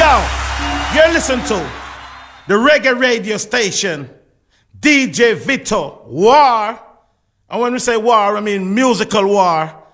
You're listening to the reggae radio station, DJ Vito War. And when we say war, I mean musical war.